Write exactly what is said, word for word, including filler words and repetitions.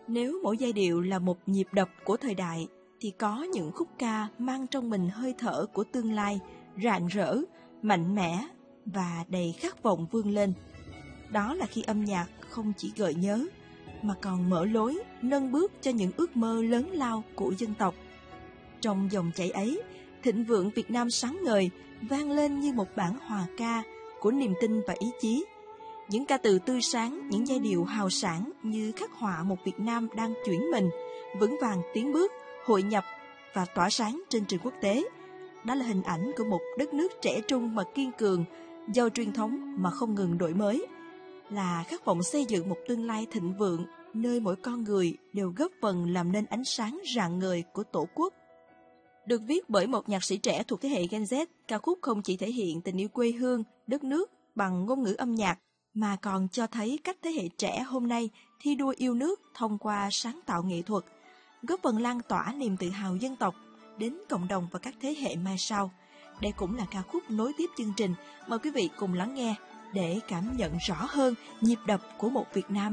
Nếu mỗi giai điệu là một nhịp đập của thời đại, thì có những khúc ca mang trong mình hơi thở của tương lai, rạng rỡ, mạnh mẽ và đầy khát vọng vươn lên. Đó là khi âm nhạc không chỉ gợi nhớ, mà còn mở lối, nâng bước cho những ước mơ lớn lao của dân tộc. Trong dòng chảy ấy, thịnh vượng Việt Nam sáng ngời, vang lên như một bản hòa ca của niềm tin và ý chí. Những ca từ tươi sáng, những giai điệu hào sảng như khắc họa một Việt Nam đang chuyển mình, vững vàng tiến bước, hội nhập và tỏa sáng trên trường quốc tế. Đó là hình ảnh của một đất nước trẻ trung mà kiên cường, giàu truyền thống mà không ngừng đổi mới. Là khát vọng xây dựng một tương lai thịnh vượng, nơi mỗi con người đều góp phần làm nên ánh sáng rạng ngời của Tổ quốc. Được viết bởi một nhạc sĩ trẻ thuộc thế hệ Gen Z, ca khúc không chỉ thể hiện tình yêu quê hương, đất nước bằng ngôn ngữ âm nhạc, mà còn cho thấy cách thế hệ trẻ hôm nay thi đua yêu nước thông qua sáng tạo nghệ thuật, góp phần lan tỏa niềm tự hào dân tộc đến cộng đồng và các thế hệ mai sau. Đây cũng là ca khúc nối tiếp chương trình. Mời quý vị cùng lắng nghe để cảm nhận rõ hơn nhịp đập của một Việt Nam